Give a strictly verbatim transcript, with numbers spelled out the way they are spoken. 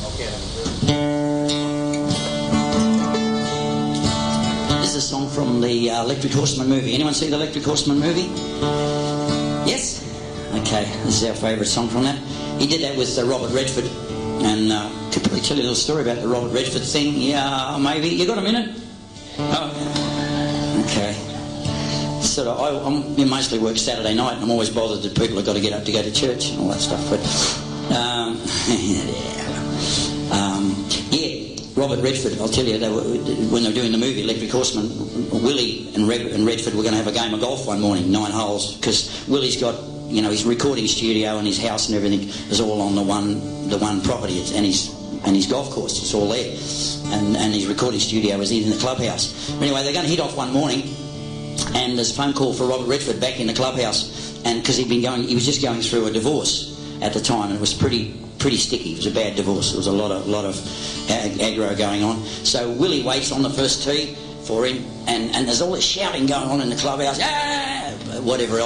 This is a song from the uh, Electric Horseman movie. Anyone see the Electric Horseman movie? Yes? Okay, this is our favourite song from that. He did that with uh, Robert Redford. And uh, could probably tell you a little story about the Robert Redford thing. Yeah, maybe. You got a minute? Oh, okay. Sort of, I I'm, I mostly work Saturday night, and I'm always bothered that people have got to get up to go to church and all that stuff. But um, yeah, um, yeah, Robert Redford. I'll tell you, they were, when they were doing the movie Electric Horseman, Willie and, Red, and Redford were going to have a game of golf one morning, nine holes, because Willie's got, you know, his recording studio and his house and everything is all on the one the one property, it's, and his and his golf course, it's all there, and and his recording studio is in the clubhouse. But anyway, they're going to hit off one morning, and there's a phone call for Robert Redford back in the clubhouse, and because he'd been going, he was just going through a divorce at the time, and it was pretty pretty sticky. It was a bad divorce. There was a lot of lot of ag- aggro going on. So Willie waits on the first tee for him, and, and there's all this shouting going on in the clubhouse, ah, whatever else.